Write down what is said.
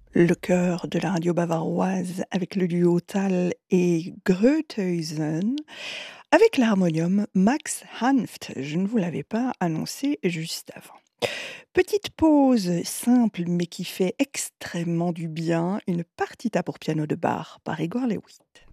Le chœur de la radio bavaroise avec le duo Thal et Gröthuysen, avec l'harmonium Max Hanft. Je ne vous l'avais pas annoncé juste avant. Petite pause simple mais qui fait extrêmement du bien, une partita pour piano de Bach par Igor Levit.